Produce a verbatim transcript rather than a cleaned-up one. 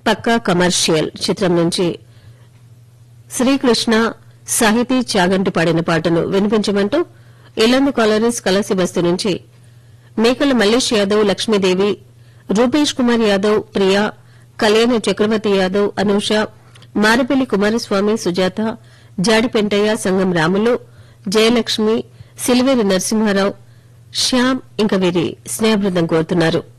పక్కా commercial చిత్రం నుంచి శ్రీకృష్ణ సాహితీ చాగంటి పాడిన పాటను వినిపించమంటూ ఇల్లందు కాలనీస్ కలసి బస్తీ నుంచి మేకల మల్లేష్ యాదవ్ లక్ష్మీదేవి రూపేష్ కుమార్ యాదవ్ ప్రియా కళ్యాణ చక్రవర్తి యాదవ్ అనూష మారపల్లి కుమారస్వామి సుజాత జాడిపెంటయ్య సంగం రాములు జయలక్ష్మి సిల్వేరి నరసింహారావు శ్యామ్ ఇంకా వీరి స్నేహబృందం కోరుతున్నారు.